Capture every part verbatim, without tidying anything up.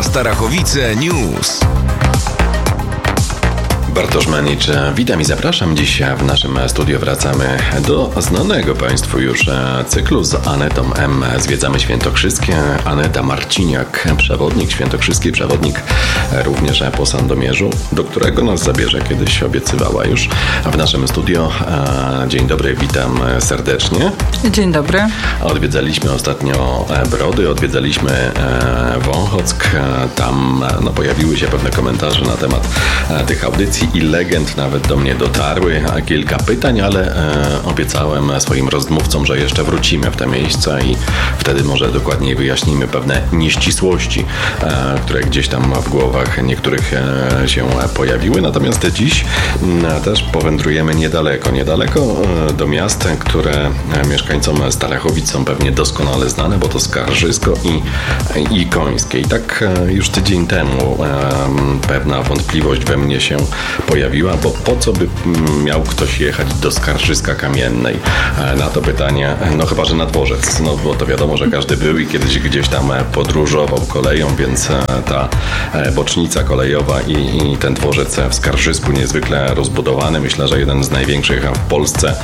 Starachowice News. Bartosz Manicz, witam i zapraszam. Dziś w naszym studiu wracamy do znanego Państwu już cyklu z Anetą M. Zwiedzamy Świętokrzyskie. Aneta Marciniak, przewodnik, świętokrzyski przewodnik również po Sandomierzu, do którego nas zabierze, kiedyś obiecywała już w naszym studio. Dzień dobry, witam serdecznie. Dzień dobry. Odwiedzaliśmy ostatnio Brody, odwiedzaliśmy Wąchock. Tam no, pojawiły się pewne komentarze na temat tych audycji i legend, nawet do mnie dotarły kilka pytań, ale e, obiecałem swoim rozmówcom, że jeszcze wrócimy w te miejsca i wtedy może dokładniej wyjaśnimy pewne nieścisłości, e, które gdzieś tam w głowach niektórych e, się pojawiły. Natomiast dziś e, też powędrujemy niedaleko, niedaleko e, do miast, które mieszkańcom Starachowic są pewnie doskonale znane, bo to Skarżysko i, i Końskie. I tak e, już tydzień temu e, pewna wątpliwość we mnie się pojawiła, bo po co by miał ktoś jechać do Skarżyska Kamiennej? Na to pytanie, no chyba, że na dworzec, no bo to wiadomo, że każdy był i kiedyś gdzieś tam podróżował koleją, więc ta bocznica kolejowa i, i ten dworzec w Skarżysku niezwykle rozbudowany, myślę, że jeden z największych w Polsce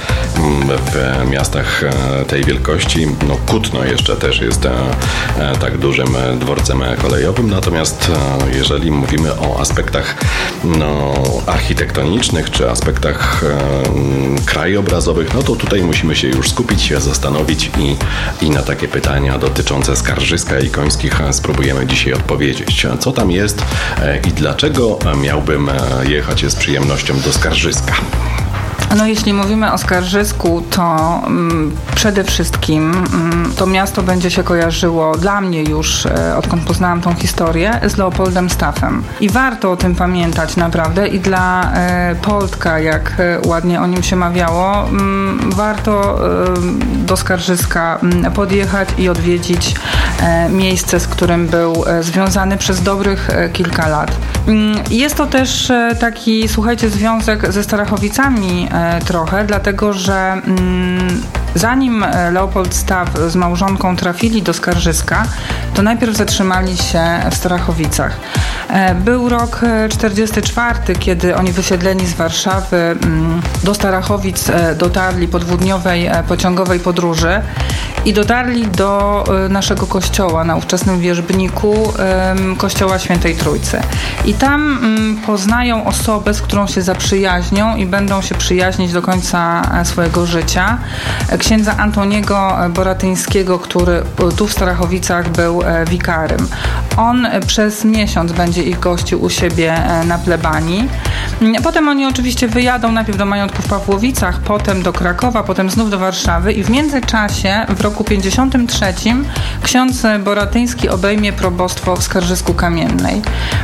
w miastach tej wielkości. No Kutno jeszcze też jest tak dużym dworcem kolejowym, natomiast jeżeli mówimy o aspektach no architektonicznych czy aspektach e, krajobrazowych, no to tutaj musimy się już skupić, się zastanowić i, i na takie pytania dotyczące Skarżyska i Końskich spróbujemy dzisiaj odpowiedzieć. Co tam jest e, i dlaczego miałbym jechać z przyjemnością do Skarżyska? No jeśli mówimy o Skarżysku, to mm, przede wszystkim mm, to miasto będzie się kojarzyło dla mnie już, e, odkąd poznałam tą historię, z Leopoldem Staffem. I warto o tym pamiętać naprawdę i dla e, Poldka, jak e, ładnie o nim się mawiało, mm, warto e, do Skarżyska m, podjechać i odwiedzić e, miejsce, z którym był e, związany przez dobrych e, kilka lat. Mm, jest to też e, taki, słuchajcie, związek ze Starachowicami trochę, dlatego że mm, zanim Leopold Staff z małżonką trafili do Skarżyska, to najpierw zatrzymali się w Starachowicach. Był rok czterdziesty czwarty, kiedy oni wysiedleni z Warszawy mm, do Starachowic dotarli po dwudniowej pociągowej podróży i dotarli do naszego kościoła na ówczesnym Wierzbniku, kościoła Świętej Trójcy. I tam poznają osobę, z którą się zaprzyjaźnią i będą się przyjaźnić do końca swojego życia. Księdza Antoniego Boratyńskiego, który tu w Starachowicach był wikarym. On przez miesiąc będzie ich gościł u siebie na plebanii. Potem oni oczywiście wyjadą najpierw do majątku w Pawłowicach, potem do Krakowa, potem znów do Warszawy i w międzyczasie w roku pięćdziesiątym trzecim ksiądz Boratyński obejmie probostwo w Skarżysku Kamiennej.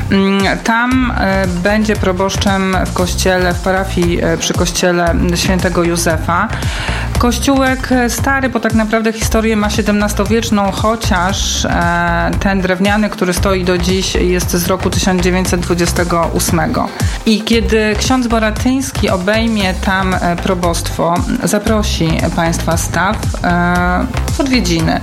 Tam będzie proboszczem w kościele, w parafii przy kościele świętego Józefa. Kościółek stary, bo tak naprawdę historię ma siedemnastowieczną, chociaż ten drewniany, który stoi do dziś, jest z roku tysiąc dziewięćset dwudziestego ósmego. I kiedy ksiądz Boratyński obejmie tam probostwo, zaprosi państwa Staff w odwiedziny.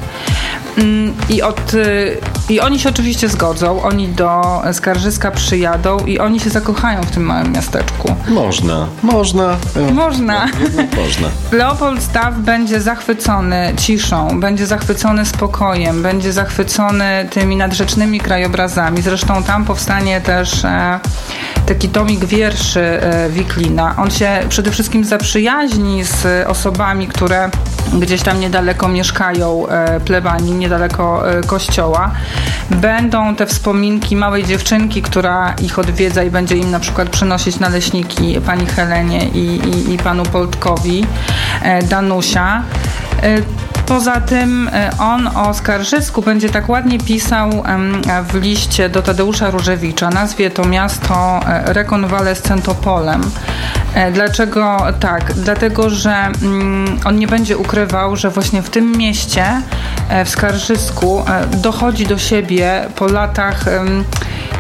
I, od, I oni się oczywiście zgodzą, oni do Skarżyska przyjadą i oni się zakochają w tym małym miasteczku. Można, można. Można. Można. Leopold Staff będzie zachwycony ciszą, będzie zachwycony spokojem, będzie zachwycony tymi nadrzecznymi krajobrazami. Zresztą tam powstanie też e, taki tomik wierszy e, Wiklina. On się przede wszystkim zaprzyjaźni z osobami, które gdzieś tam niedaleko mieszkają, e, plebanii, niedaleko e, kościoła. Będą te wspominki małej dziewczynki, która ich odwiedza i będzie im na przykład przynosić naleśniki pani Helenie i, i, i panu Poldkowi, e, Danusia. E, Poza tym on o Skarżysku będzie tak ładnie pisał w liście do Tadeusza Różewicza. Nazwie to miasto rekonwalescentopolem. Dlaczego tak? Dlatego, że on nie będzie ukrywał, że właśnie w tym mieście, w Skarżysku, dochodzi do siebie po latach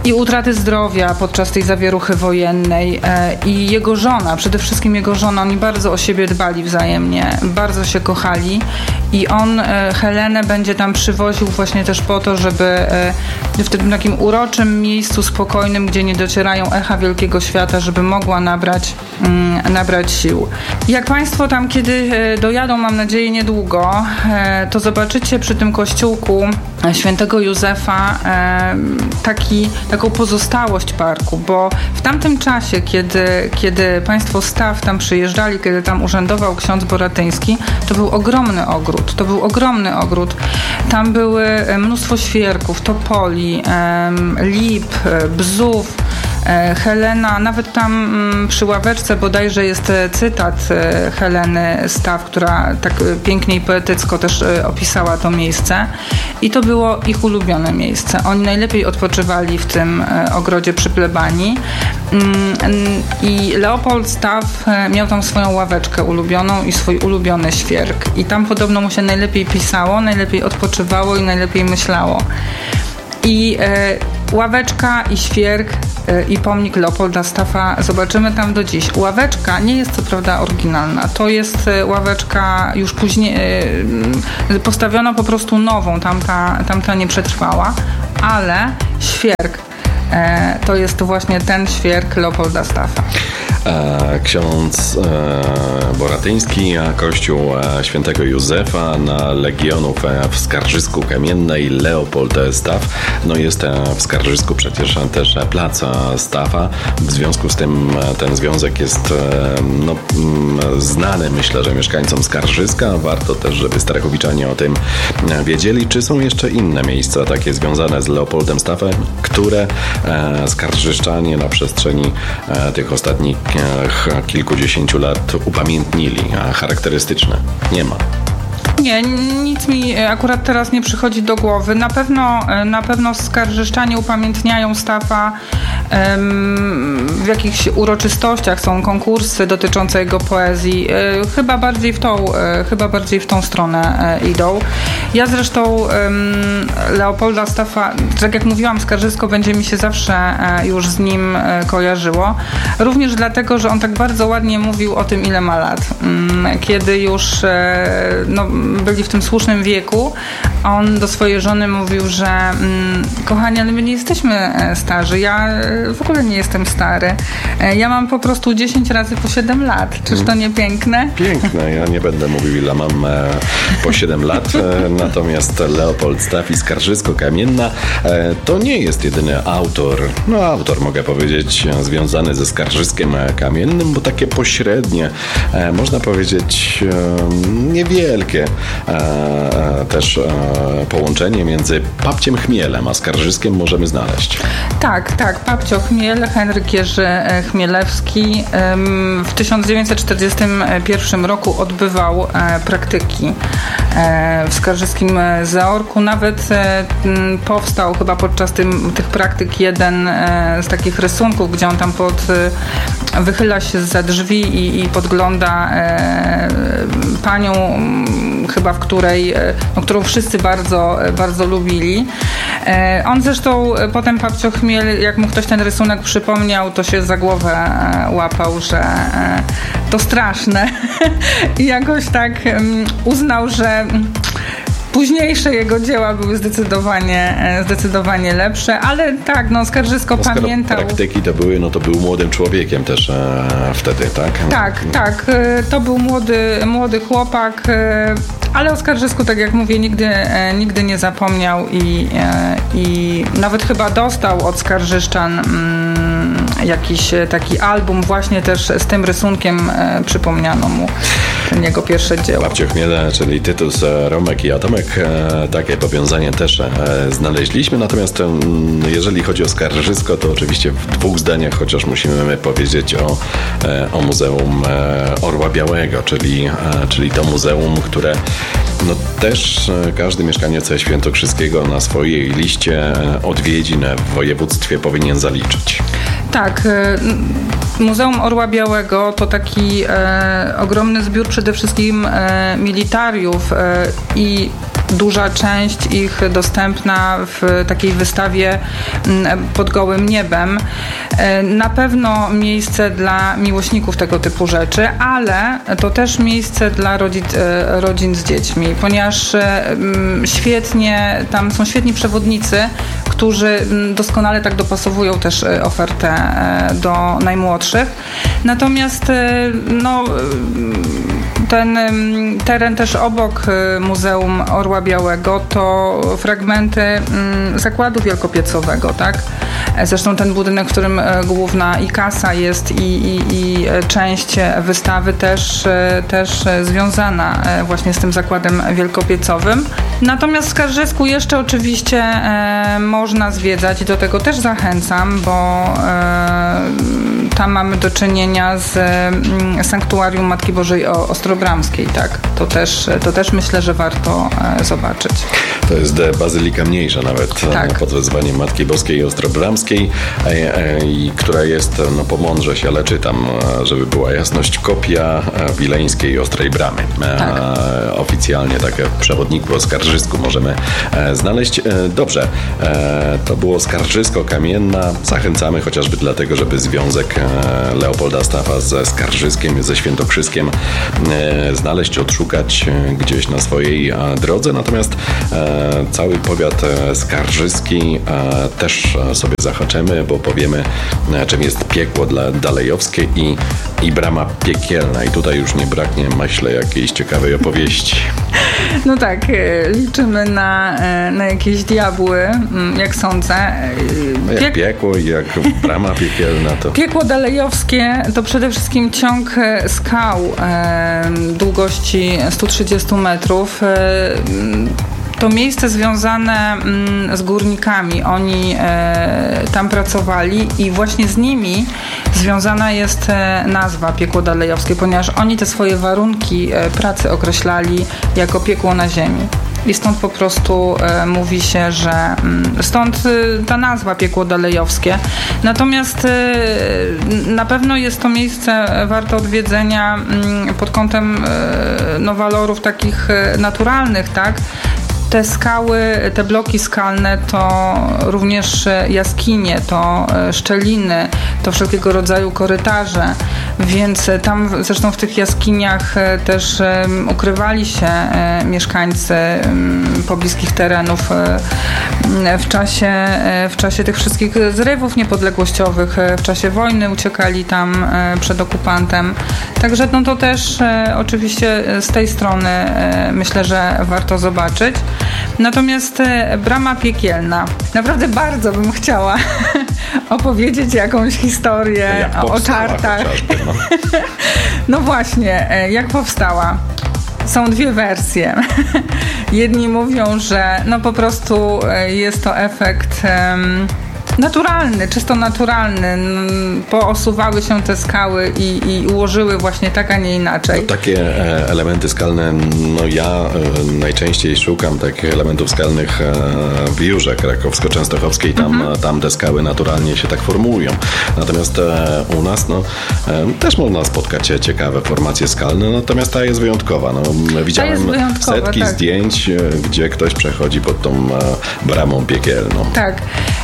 i utraty zdrowia podczas tej zawieruchy wojennej e, i jego żona, przede wszystkim jego żona, oni bardzo o siebie dbali wzajemnie, bardzo się kochali i on e, Helenę będzie tam przywoził właśnie też po to, żeby e, w tym takim uroczym miejscu spokojnym, gdzie nie docierają echa wielkiego świata, żeby mogła nabrać, mm, nabrać sił. Jak Państwo tam kiedy e, dojadą, mam nadzieję niedługo, e, to zobaczycie przy tym kościółku świętego Józefa e, taki, taką pozostałość parku, bo w tamtym czasie, kiedy, kiedy Państwo Staw tam przyjeżdżali, kiedy tam urzędował ksiądz Boratyński, to był ogromny ogród, to był ogromny ogród. Tam były mnóstwo świerków, topoli, e, lip, bzów. Helena, nawet tam przy ławeczce bodajże jest cytat Heleny Staw, która tak pięknie i poetycko też opisała to miejsce i to było ich ulubione miejsce. Oni najlepiej odpoczywali w tym ogrodzie przy plebanii i Leopold Staw miał tam swoją ławeczkę ulubioną i swój ulubiony świerk i tam podobno mu się najlepiej pisało, najlepiej odpoczywało i najlepiej myślało. I e, ławeczka i świerk e, i pomnik Leopolda Staffa zobaczymy tam do dziś. Ławeczka nie jest co prawda oryginalna. To jest e, ławeczka już później e, postawiona po prostu nową. Tamta, tamta nie przetrwała, ale świerk e, to jest właśnie ten świerk Leopolda Staffa. Ksiądz Boratyński, kościół świętego Józefa na Legionów w Skarżysku Kamiennej, Leopold Staff. No jest w Skarżysku przecież też plac Staffa. W związku z tym ten związek jest no, znany, myślę, że mieszkańcom Skarżyska. Warto też, żeby Starachowiczanie o tym wiedzieli. Czy są jeszcze inne miejsca takie związane z Leopoldem Staffem, które skarżyszczanie na przestrzeni tych ostatnich kilkudziesięciu lat upamiętnili, a charakterystyczne nie ma. Nie, nic mi akurat teraz nie przychodzi do głowy. Na pewno, na pewno skarżyszczanie upamiętniają Staffa w jakichś uroczystościach, są konkursy dotyczące jego poezji. Chyba bardziej w tą, chyba bardziej w tą stronę idą. Ja zresztą Leopolda Staffa, tak jak mówiłam, Skarżysko będzie mi się zawsze już z nim kojarzyło. Również dlatego, że on tak bardzo ładnie mówił o tym, ile ma lat. Kiedy już no, byli w tym słusznym wieku, on do swojej żony mówił, że kochani, ale my nie jesteśmy starzy. Ja w ogóle nie jestem stary. Ja mam po prostu dziesięć razy po siedem lat. Czyż to nie piękne? Piękne. Ja nie będę mówił, ile mam po siedem lat. Natomiast Leopold Staff i Skarżysko Kamienna to nie jest jedyny autor, no autor mogę powiedzieć, związany ze Skarżyskiem Kamiennym, bo takie pośrednie, można powiedzieć niewielkie też połączenie między Papciem Chmielem a Skarżyskiem możemy znaleźć. Tak, tak. Papcio Chmiel, Henryk Jerzy Chmielewski w tysiąc dziewięćset czterdziestym pierwszym roku odbywał praktyki w Skarżyskim Zaorku. Nawet powstał chyba podczas tym, tych praktyk jeden z takich rysunków, gdzie on tam pod, wychyla się zza drzwi i, i podgląda panią, chyba w której, no, którą wszyscy bardzo, bardzo lubili. On zresztą potem Papcio Chmiel, jak mu ktoś ten rysunek przypomniał, to się za głowę łapał, że to straszne i jakoś tak uznał, że późniejsze jego dzieła były zdecydowanie, zdecydowanie lepsze, ale tak, no Skarżysko no, pamiętał. Praktyki to były, no to był młodym człowiekiem też e, wtedy, tak? Tak, tak. To był młody, młody chłopak, ale o Skarżysku, tak jak mówię, nigdy, nigdy nie zapomniał i, i nawet chyba dostał od skarżyszczan mm, jakiś taki album właśnie też z tym rysunkiem przypomniano mu jego pierwsze dzieło. Papcio Chmiele, czyli Tytus, Romek i Atomek, takie powiązanie też znaleźliśmy, natomiast jeżeli chodzi o Skarżysko, to oczywiście w dwóch zdaniach chociaż musimy powiedzieć o, o Muzeum Orła Białego, czyli, czyli to muzeum, które no też każdy mieszkaniec Świętokrzyskiego na swojej liście odwiedzin w województwie powinien zaliczyć. Tak, Muzeum Orła Białego to taki e, ogromny zbiór przede wszystkim e, militariów e, i duża część ich dostępna w takiej wystawie pod gołym niebem. Na pewno miejsce dla miłośników tego typu rzeczy, ale to też miejsce dla rodzin, rodzin z dziećmi, ponieważ świetnie, tam są świetni przewodnicy, którzy doskonale tak dopasowują też ofertę do najmłodszych. Natomiast no, ten teren też obok Muzeum Orła Białego to fragmenty zakładu wielkopiecowego, tak? Zresztą ten budynek, w którym główna i kasa jest i, i, i część wystawy też, też związana właśnie z tym zakładem wielkopiecowym. Natomiast w Skarżysku jeszcze oczywiście e, można zwiedzać i do tego też zachęcam, bo e, tam mamy do czynienia z e, Sanktuarium Matki Bożej Ostrobramskiej, tak? To też, to też myślę, że warto e, zobaczyć. To jest bazylika mniejsza nawet, tak, pod wezwaniem Matki Boskiej Ostrobramskiej, e, e, i która jest, no pomądrze się, ale czytam, żeby była jasność, kopia wileńskiej Ostrej Bramy. E, tak. Oficjalnie takie w przewodniku o Skarżysku możemy e, znaleźć. E, dobrze, e, to było Skarżysko-Kamienna. Zachęcamy chociażby dlatego, żeby związek e, Leopolda Staffa ze Skarżyskiem, ze Świętokrzyskiem e, znaleźć, odszukać e, gdzieś na swojej e, drodze. Natomiast e, cały powiat e, skarżyski e, też sobie zahaczymy, bo powiemy, e, czym jest piekło dla dalejowskie i, i brama piekielna. I tutaj już nie braknie, myślę, jakiejś ciekawej opowieści. No tak, liczymy na, na jakieś diabły, jak sądzę. No jak Piek... piekło i jak brama piekielna to... Piekło dalejowskie to przede wszystkim ciąg skał e, długości sto trzydzieści metrów. E, To miejsce związane z górnikami, oni e, tam pracowali i właśnie z nimi związana jest e, nazwa Piekło Dalejowskie, ponieważ oni te swoje warunki e, pracy określali jako piekło na ziemi. I stąd po prostu e, mówi się, że m, stąd e, ta nazwa Piekło Dalejowskie. Natomiast e, na pewno jest to miejsce warte odwiedzenia m, pod kątem e, no, walorów takich e, naturalnych, tak? Te skały, te bloki skalne to również jaskinie, to szczeliny, to wszelkiego rodzaju korytarze, więc tam zresztą w tych jaskiniach też ukrywali się mieszkańcy pobliskich terenów w czasie, w czasie tych wszystkich zrywów niepodległościowych, w czasie wojny uciekali tam przed okupantem. Także no to też oczywiście z tej strony myślę, że warto zobaczyć. Natomiast brama piekielna. Naprawdę bardzo bym chciała opowiedzieć jakąś historię o czartach. No. No właśnie, jak powstała? Są dwie wersje. Jedni mówią, że no po prostu jest to efekt um, naturalny, czysto naturalny. Poosuwały się te skały i, i ułożyły właśnie tak, a nie inaczej. No, takie elementy skalne, no ja najczęściej szukam takich elementów skalnych w Jurze Krakowsko-Częstochowskiej. Tam, mhm. tam te skały naturalnie się tak formują. Natomiast u nas no, też można spotkać ciekawe formacje skalne, natomiast ta jest wyjątkowa. No, widziałem wyjątkowa, setki tak. zdjęć, gdzie ktoś przechodzi pod tą bramą piekielną. Tak.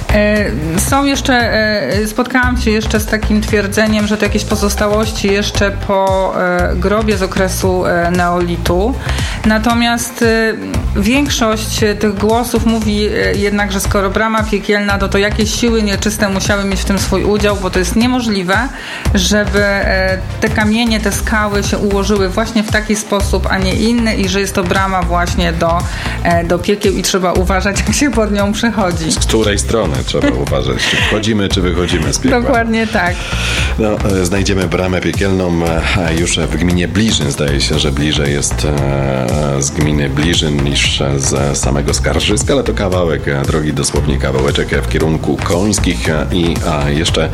Są jeszcze, spotkałam się jeszcze z takim twierdzeniem, że to jakieś pozostałości jeszcze po grobie z okresu neolitu. Natomiast większość tych głosów mówi jednak, że skoro brama piekielna, to to jakieś siły nieczyste musiały mieć w tym swój udział, bo to jest niemożliwe, żeby te kamienie, te skały się ułożyły właśnie w taki sposób, a nie inny i że jest to brama właśnie do, do piekieł i trzeba uważać, jak się pod nią przechodzi. Z której strony trzeba uważać? Czy wchodzimy, czy wychodzimy z piekła? Dokładnie tak. No, znajdziemy bramę piekielną już w gminie Bliżyn. Zdaje się, że bliżej jest z gminy Bliżyn niż z samego Skarżyska, ale to kawałek drogi, dosłownie kawałeczek w kierunku Końskich i a jeszcze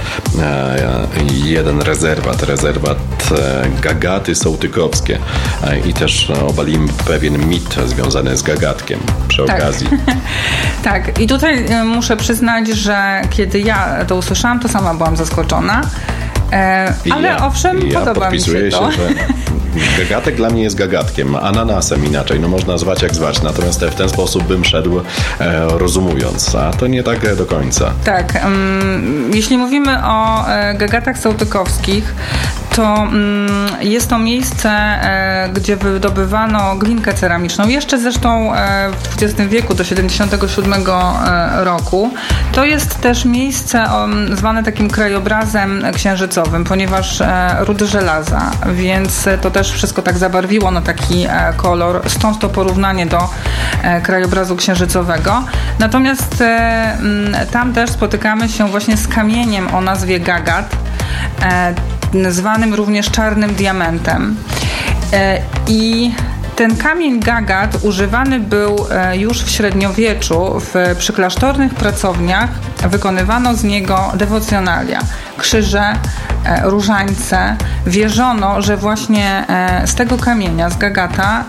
jeden rezerwat, rezerwat Gagaty Sołtykowskie i też obalimy pewien mit związany z gagatkiem przy tak. okazji. Tak, i tutaj muszę przyznać, że kiedy ja to usłyszałam, to sama byłam zaskoczona. E, ale ja, owszem, ja podoba mi się to. się, że Gagatek dla mnie jest gagatkiem, ananasem inaczej, no można zwać jak zwać, natomiast w ten sposób bym szedł e, rozumując, a to nie tak do końca. Tak, um, jeśli mówimy o e, gagatach sołtykowskich, to um, jest to miejsce, e, gdzie wydobywano glinkę ceramiczną, jeszcze zresztą e, w dwudziestym wieku do siedemdziesiątego siódmego e, roku. To jest też miejsce um, zwane takim krajobrazem księżycowym, ponieważ e, rudy żelaza, więc to też wszystko tak zabarwiło na taki e, kolor, stąd to porównanie do e, krajobrazu księżycowego. Natomiast e, m, tam też spotykamy się właśnie z kamieniem o nazwie gagat, e, zwanym również czarnym diamentem. E, I ten kamień gagat używany był już w średniowieczu. W przyklasztornych pracowniach wykonywano z niego dewocjonalia, krzyże, różańce. Wierzono, że właśnie z tego kamienia, z gagata,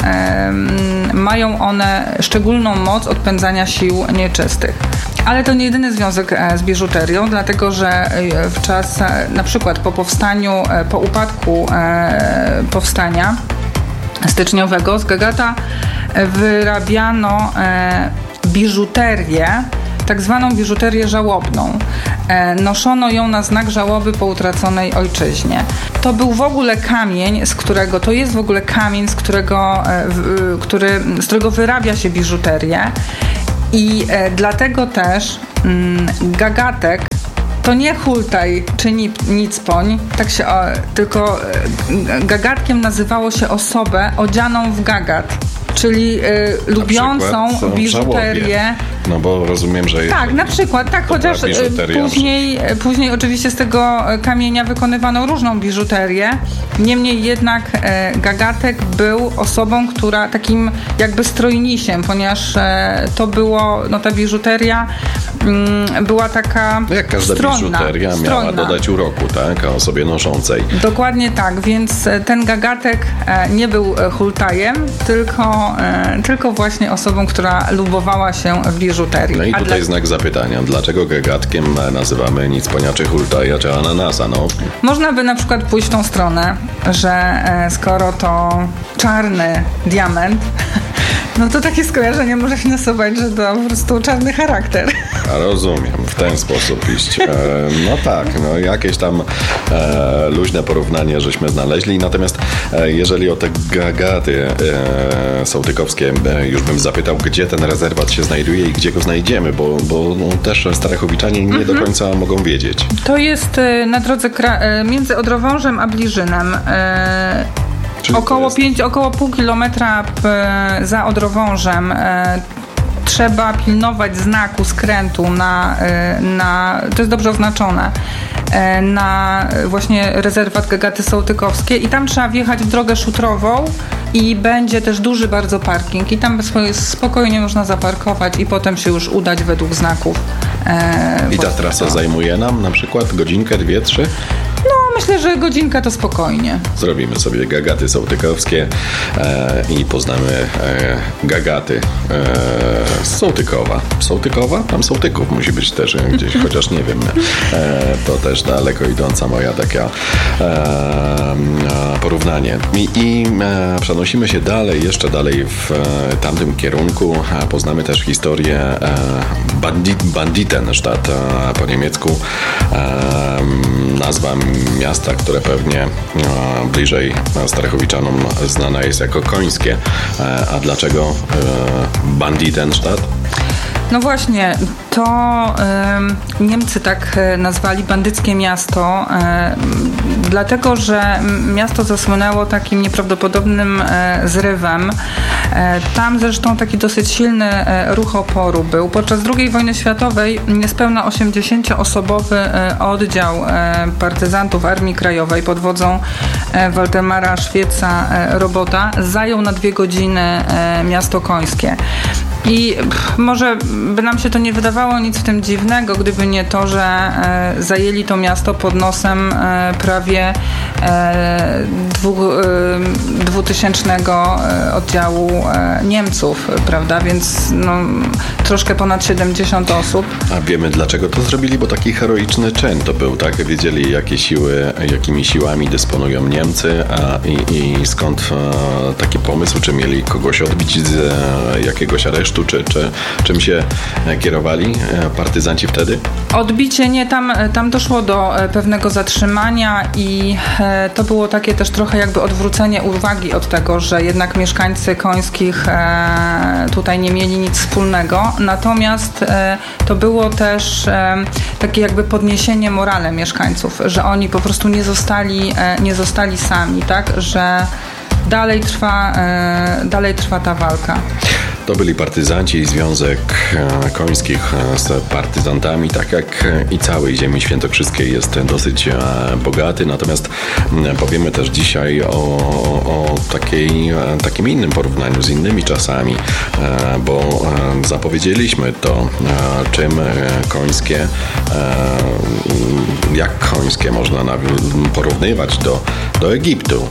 mają one szczególną moc odpędzania sił nieczystych. Ale to nie jedyny związek z biżuterią, dlatego że w czas, na przykład po powstaniu, po upadku powstania styczniowego z gagata wyrabiano e, biżuterię, tak zwaną biżuterię żałobną. E, noszono ją na znak żałoby po utraconej ojczyźnie. To był w ogóle kamień, z którego, to jest w ogóle kamień, z którego, e, w, który, z którego wyrabia się biżuterię i e, dlatego też mm, gagatek to nie hultaj czy nicpoń, tak się, o, tylko gagatkiem nazywało się osobę odzianą w gagat, czyli y, lubiącą biżuterię. No bo rozumiem, że... Tak, na przykład, tak, chociaż później, później oczywiście z tego kamienia wykonywano różną biżuterię. Niemniej jednak e, gagatek był osobą, która takim jakby strojnisiem, ponieważ e, to było, no ta biżuteria mm, była taka no jak każda stronna, biżuteria miała stronna. dodać uroku, tak, osobie noszącej. Dokładnie tak, więc ten gagatek e, nie był hultajem, tylko, e, tylko właśnie osobą, która lubowała się w biżuterii. No i tutaj dla... znak zapytania. Dlaczego gagatkiem nazywamy nicponia, czy hultaja, czy ananasa? No. Można by na przykład pójść w tą stronę, że e, skoro to czarny diament, no to takie skojarzenie może się nasuwać, że to po prostu czarny charakter. A rozumiem, w ten sposób iść. E, no tak, no jakieś tam e, luźne porównanie żeśmy znaleźli. Natomiast e, jeżeli o te gagaty e, sołtykowskie e, już bym zapytał, gdzie ten rezerwat się znajduje i gdzie go znajdziemy, bo, bo no, też Starechowiczanie nie mhm. do końca mogą wiedzieć. To jest e, na drodze kra- e, między Odrowążem a Bliżynem. E, Około, pięć, około pół kilometra p, za Odrowążem e, trzeba pilnować znaku skrętu na, e, na, to jest dobrze oznaczone, e, na właśnie rezerwat Gagaty Sołtykowskie i tam trzeba wjechać w drogę szutrową i będzie też duży bardzo parking i tam spokojnie można zaparkować i potem się już udać według znaków. E, I ta trasa zajmuje nam na przykład godzinkę, dwie, trzy? No, myślę, że godzinka to spokojnie. Zrobimy sobie gagaty sołtykowskie e, i poznamy e, gagaty e, z Sołtykowa. Sołtykowa? Tam Sołtyków musi być też gdzieś, chociaż nie wiem. E, to też daleko idąca moja taka e, porównanie. I, i e, przenosimy się dalej, jeszcze dalej w e, tamtym kierunku. E, poznamy też historię e, bandit, Banditenstadt, e, po niemiecku e, nazwa miasta, które pewnie e, bliżej Starechowiczanom znane jest jako końskie. E, a dlaczego e, Banditenstadt? No właśnie, to y, Niemcy tak nazwali bandyckie miasto, y, dlatego, że miasto zasłynęło takim nieprawdopodobnym y, zrywem. Y, tam zresztą taki dosyć silny y, ruch oporu był. Podczas drugiej wojny światowej niespełna osiemdziesięcioosobowy y, oddział y, partyzantów Armii Krajowej pod wodzą y, Waldemara Szwieca y, Robota zajął na dwie godziny y, miasto końskie. I pff, może by nam się to nie wydawało nic w tym dziwnego, gdyby nie to, że e, zajęli to miasto pod nosem e, prawie e, dwu, e, dwutysięcznego oddziału e, Niemców, prawda? Więc no, troszkę ponad siedemdziesiąt osób. A wiemy, dlaczego to zrobili? Bo taki heroiczny czyn to był, tak? Wiedzieli, jakie siły, jakimi siłami dysponują Niemcy a, i, i skąd a, taki pomysł, czy mieli kogoś odbić z a, jakiegoś aresztu, czy, czy czym się kierowali partyzanci wtedy? Odbicie nie, tam, tam doszło do pewnego zatrzymania i e, to było takie też trochę jakby odwrócenie uwagi od tego, że jednak mieszkańcy Końskich e, tutaj nie mieli nic wspólnego. Natomiast e, to było też e, takie jakby podniesienie morale mieszkańców, że oni po prostu nie zostali, e, nie zostali sami, tak, że dalej trwa, e, dalej trwa ta walka. To byli partyzanci i Związek Końskich z partyzantami, tak jak i całej ziemi świętokrzyskiej jest dosyć bogaty. Natomiast powiemy też dzisiaj o, o takiej, takim innym porównaniu z innymi czasami, bo zapowiedzieliśmy to, czym końskie, jak końskie można porównywać do, do Egiptu.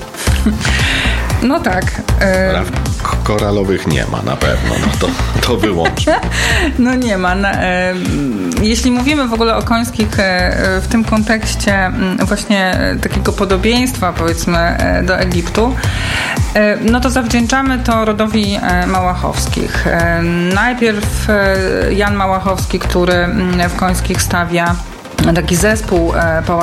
No tak. Praw koralowych nie ma na pewno, no to, to wyłączmy. No nie ma. E, jeśli mówimy w ogóle o Końskich e, w tym kontekście właśnie takiego podobieństwa, powiedzmy, do Egiptu, e, no to zawdzięczamy to rodowi Małachowskich. E, najpierw Jan Małachowski, który w Końskich stawia taki zespół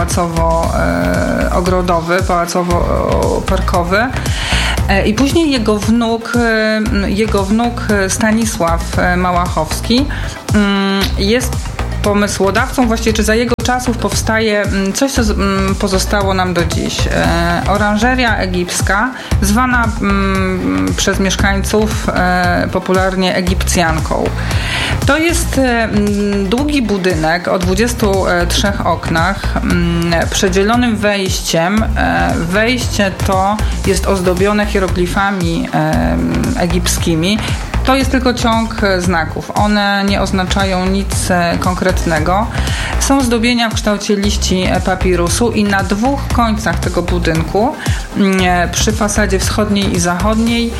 pałacowo-ogrodowy, pałacowo-parkowy. I później jego wnuk, jego wnuk Stanisław Małachowski jest pomysłodawcą, właściwie czy za jego czasów powstaje coś, co pozostało nam do dziś. Oranżeria egipska, zwana przez mieszkańców popularnie Egipcjanką. To jest długi budynek o dwudziestu trzech oknach, przedzielonym wejściem. Wejście to jest ozdobione hieroglifami egipskimi. To jest tylko ciąg znaków. One nie oznaczają nic konkretnego. Są zdobienia w kształcie liści papirusu i na dwóch końcach tego budynku, przy fasadzie wschodniej i zachodniej,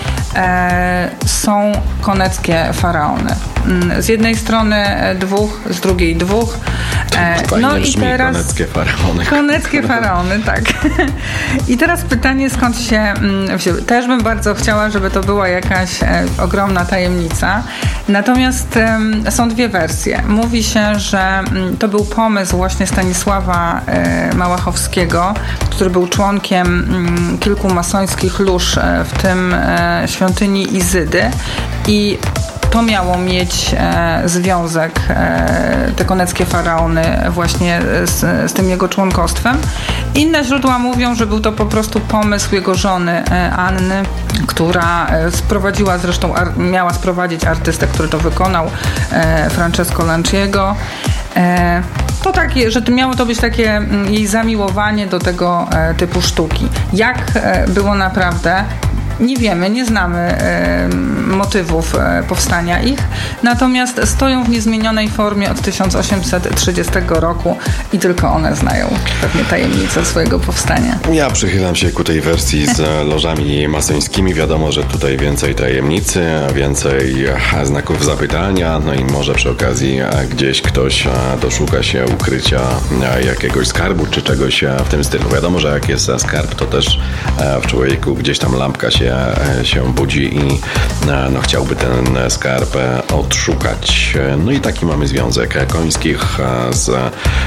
są koneckie faraony. Z jednej strony dwóch, z drugiej dwóch. No i teraz koneckie faraony. Koneckie faraony, tak. I teraz pytanie, skąd się wzięły. Też bym bardzo chciała, żeby to była jakaś ogromna tajemnica. Natomiast um, są dwie wersje. Mówi się, że um, to był pomysł właśnie Stanisława e, Małachowskiego, który był członkiem um, kilku masońskich lóż, e, w tym e, świątyni Izydy, i to miało mieć e, związek, e, te koneckie faraony właśnie z, z tym jego członkostwem. Inne źródła mówią, że był to po prostu pomysł jego żony e, Anny, która e, sprowadziła zresztą, ar, miała sprowadzić artystę, który to wykonał, e, Francesco Lanciego. E, to takie, że miało to być takie m, jej zamiłowanie do tego e, typu sztuki. Jak e, było naprawdę? Nie wiemy, nie znamy e, motywów e, powstania ich, natomiast stoją w niezmienionej formie od tysiąc osiemset trzydziestego roku i tylko one znają pewnie tajemnicę swojego powstania. Ja przychylam się ku tej wersji z lożami masońskimi. Wiadomo, że tutaj więcej tajemnicy, więcej znaków zapytania, no i może przy okazji gdzieś ktoś doszuka się ukrycia jakiegoś skarbu czy czegoś w tym stylu. Wiadomo, że jak jest skarb, to też w człowieku gdzieś tam lampka się się budzi i no, chciałby ten skarb odszukać. No i taki mamy związek Końskich z e,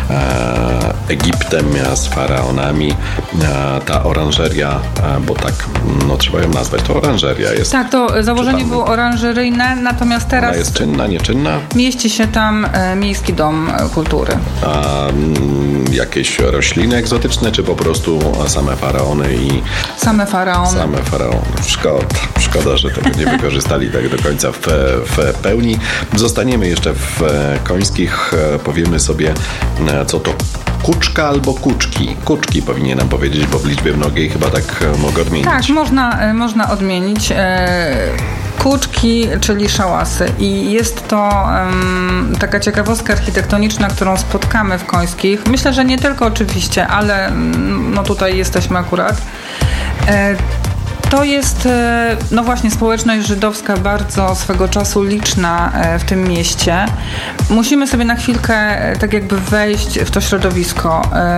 Egiptem, z faraonami. E, ta oranżeria, bo tak no, trzeba ją nazwać, to oranżeria jest. Tak, to założenie tam było oranżeryjne, natomiast teraz ona jest czynna, nieczynna? Mieści się tam e, Miejski Dom Kultury. A m, jakieś rośliny egzotyczne, czy po prostu same faraony i... Same faraony. Same faraony. Szkoda, szkoda, że tego nie wykorzystali tak do końca w, w pełni. Zostaniemy jeszcze w Końskich. Powiemy sobie, co to kuczka albo kuczki. Kuczki powinienem powiedzieć, bo w liczbie mnogiej chyba tak mogę odmienić. Tak, można, można odmienić. Kuczki, czyli szałasy. I jest to um, taka ciekawostka architektoniczna, którą spotkamy w Końskich. Myślę, że nie tylko oczywiście, ale no tutaj jesteśmy akurat. E, To jest, no właśnie, społeczność żydowska bardzo swego czasu liczna w tym mieście. Musimy sobie na chwilkę tak jakby wejść w to środowisko.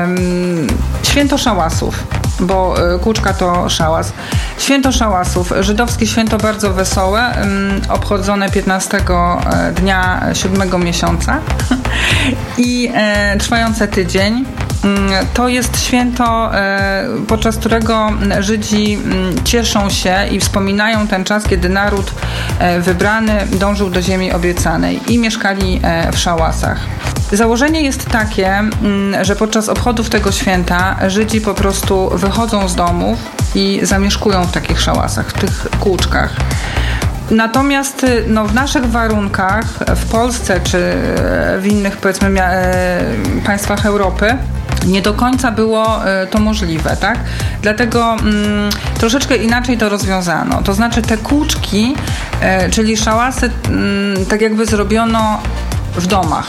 Święto szałasów, bo Kuczka to szałas. Święto szałasów, żydowskie święto bardzo wesołe, obchodzone piętnastego dnia siódmego miesiąca i trwające tydzień. To jest święto, podczas którego Żydzi cieszą się i wspominają ten czas, kiedy naród wybrany dążył do ziemi obiecanej i mieszkali w szałasach. Założenie jest takie, że podczas obchodów tego święta Żydzi po prostu wychodzą z domów i zamieszkują w takich szałasach, w tych kółczkach. Natomiast no, w naszych warunkach, w Polsce czy w innych, powiedzmy, mia- państwach Europy, nie do końca było to możliwe, tak? Dlatego mm, troszeczkę inaczej to rozwiązano. To znaczy te kółczki, e, czyli szałasy, mm, tak jakby zrobiono w domach.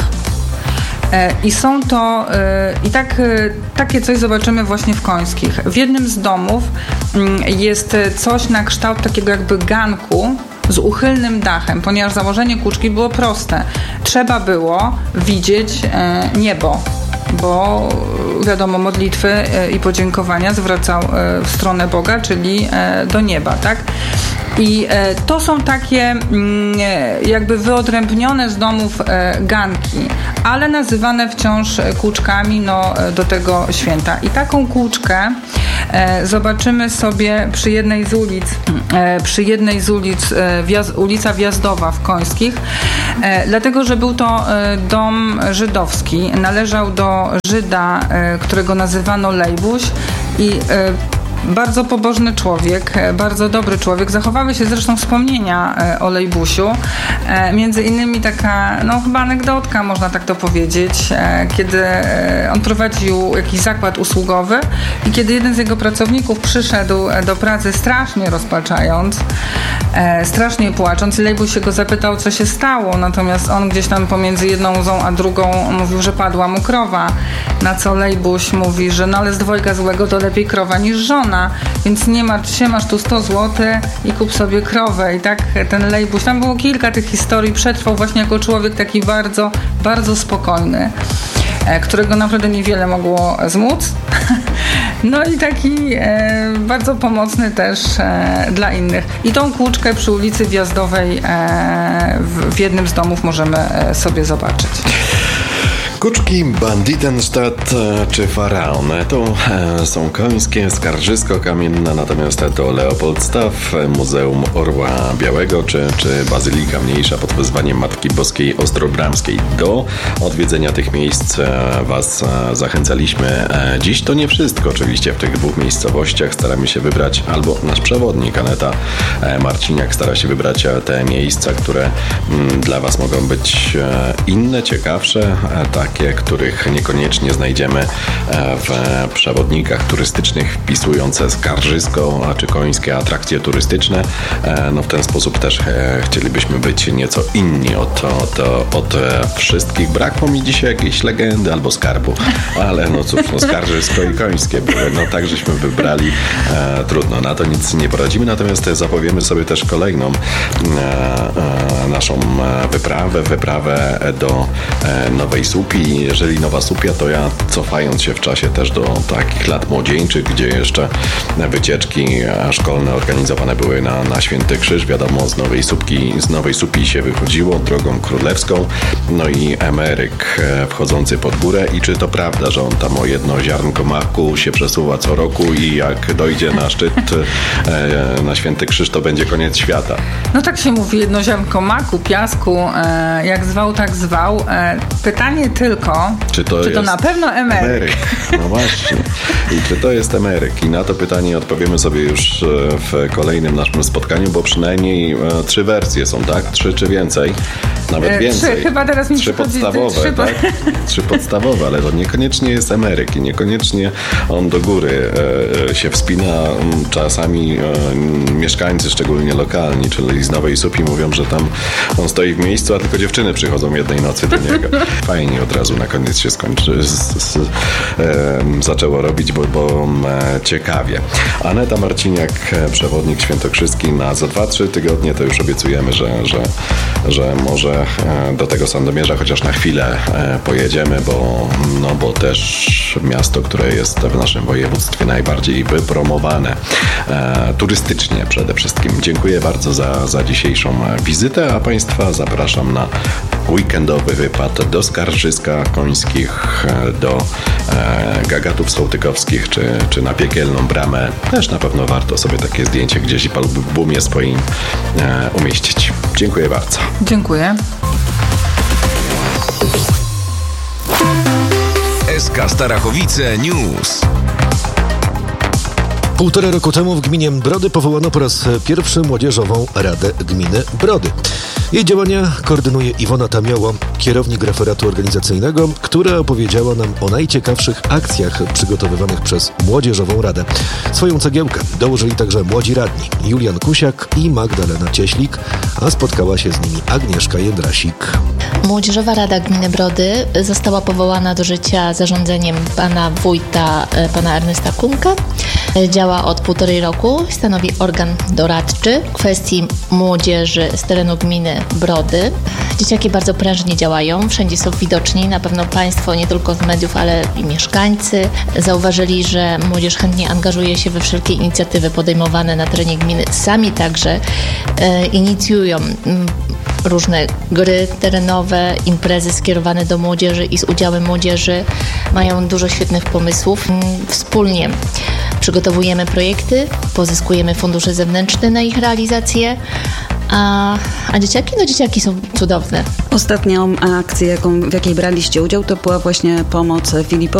E, I są to, e, i tak, e, takie coś zobaczymy właśnie w Końskich. W jednym z domów mm, jest coś na kształt takiego jakby ganku z uchylnym dachem, ponieważ założenie kółczki było proste. Trzeba było widzieć e, niebo, bo wiadomo, modlitwy i podziękowania zwracał w stronę Boga, czyli do nieba, tak? I to są takie jakby wyodrębnione z domów ganki, ale nazywane wciąż kółczkami no, do tego święta. I taką kółczkę zobaczymy sobie przy jednej z ulic, przy jednej z ulic, ulica Wjazdowa w Końskich, dlatego, że był to dom żydowski. Należał do Żyda, którego nazywano Lejbuś i bardzo pobożny człowiek, bardzo dobry człowiek. Zachowały się zresztą wspomnienia o Lejbusiu. Między innymi taka, no chyba anegdotka, można tak to powiedzieć, kiedy on prowadził jakiś zakład usługowy i kiedy jeden z jego pracowników przyszedł do pracy strasznie rozpaczając, strasznie płacząc, i Lejbuś się go zapytał, co się stało, natomiast on gdzieś tam pomiędzy jedną łzą a drugą mówił, że padła mu krowa, na co Lejbuś mówi, że no ale z dwojga złego to lepiej krowa niż żona. Więc nie martw się, masz tu sto złotych i kup sobie krowę. I tak ten Lejbuś, tam było kilka tych historii, przetrwał właśnie jako człowiek taki bardzo, bardzo spokojny, którego naprawdę niewiele mogło zmóc. No i taki e, bardzo pomocny też e, dla innych. I tą kółczkę przy ulicy Wjazdowej e, w, w jednym z domów możemy e, sobie zobaczyć. Kuczki, Banditenstadt czy Faraon to są końskie, Skarżysko Kamienne, natomiast to Leopoldstaw, Muzeum Orła Białego czy, czy Bazylika Mniejsza pod wezwaniem Matki Boskiej Ostrobramskiej. Do odwiedzenia tych miejsc Was zachęcaliśmy. Dziś to nie wszystko oczywiście w tych dwóch miejscowościach. Staramy się wybrać, albo nasz przewodnik Aneta Marciniak stara się wybrać te miejsca, które dla Was mogą być inne, ciekawsze, tak takie, których niekoniecznie znajdziemy w przewodnikach turystycznych wpisujące Skarżysko czy końskie atrakcje turystyczne. No w ten sposób też chcielibyśmy być nieco inni od, od, od wszystkich. Brakło mi dzisiaj jakiejś legendy albo skarbu, ale no cóż, no Skarżysko i końskie były. No tak żeśmy wybrali. E, trudno, na to nic nie poradzimy, natomiast zapowiemy sobie też kolejną e, e, naszą wyprawę, wyprawę do e, Nowej Słupii. Jeżeli Nowa Słupia, to ja cofając się w czasie też do takich lat młodzieńczych, gdzie jeszcze wycieczki szkolne organizowane były na, na Święty Krzyż. Wiadomo, z Nowej Słupki, z Nowej Słupii się wychodziło drogą królewską. No i emeryk wchodzący pod górę. I czy to prawda, że on tam o jedno ziarnko maku się przesuwa co roku i jak dojdzie na szczyt e, na Święty Krzyż, to będzie koniec świata? No tak się mówi, jedno ziarnko maku, piasku, e, jak zwał, tak zwał. E, pytanie tylko tylko, czy to, czy to jest na pewno emeryk? emeryk? No właśnie. I czy to jest emeryk? I na to pytanie odpowiemy sobie już w kolejnym naszym spotkaniu, bo przynajmniej e, trzy wersje są, tak? Trzy czy więcej? Nawet e, więcej. Trzy, chyba teraz mi Trzy podstawowe, trzy... tak? Trzy podstawowe, ale to niekoniecznie jest emeryk i niekoniecznie on do góry e, się wspina. Czasami e, mieszkańcy, szczególnie lokalni, czyli z Nowej Supi, mówią, że tam on stoi w miejscu, a tylko dziewczyny przychodzą jednej nocy do niego. Fajnie od razu na koniec się skończy, z, z, e, zaczęło robić, bo, bo e, ciekawie. Aneta Marciniak, przewodnik świętokrzyski, na za dwa, trzy tygodnie to już obiecujemy, że, że, że może e, do tego Sandomierza chociaż na chwilę e, pojedziemy, bo, no, bo też miasto, które jest w naszym województwie najbardziej wypromowane e, turystycznie przede wszystkim. Dziękuję bardzo za, za dzisiejszą wizytę, a Państwa zapraszam na weekendowy wypad do Skarżyska Końskich, do e, Gagatów Sołtykowskich, czy, czy na Piekielną Bramę. Też na pewno warto sobie takie zdjęcie gdzieś i w albumie swoim e, umieścić. Dziękuję bardzo. Dziękuję. S K Starachowice News. Półtora roku temu w gminie Brody powołano po raz pierwszy Młodzieżową Radę Gminy Brody. Jej działania koordynuje Iwona Tamioło, kierownik referatu organizacyjnego, która opowiedziała nam o najciekawszych akcjach przygotowywanych przez Młodzieżową Radę. Swoją cegiełkę dołożyli także młodzi radni Julian Kusiak i Magdalena Cieślik, a spotkała się z nimi Agnieszka Jędrasik. Młodzieżowa Rada Gminy Brody została powołana do życia zarządzeniem pana wójta, pana Ernesta Kunka. Działa od półtorej roku, stanowi organ doradczy w kwestii młodzieży z terenu gminy Brody. Dzieciaki bardzo prężnie działają, wszędzie są widoczni. Na pewno Państwo, nie tylko z mediów, ale i mieszkańcy zauważyli, że młodzież chętnie angażuje się we wszelkie inicjatywy podejmowane na terenie gminy. Sami także e, inicjują m, różne gry terenowe, imprezy skierowane do młodzieży i z udziałem młodzieży. Mają dużo świetnych pomysłów. Wspólnie przygotowujemy projekty, pozyskujemy fundusze zewnętrzne na ich realizację, a, a dzieciaki? No dzieciaki są cudowne. Ostatnią akcję, jaką, w jakiej braliście udział, to była właśnie pomoc Filipowi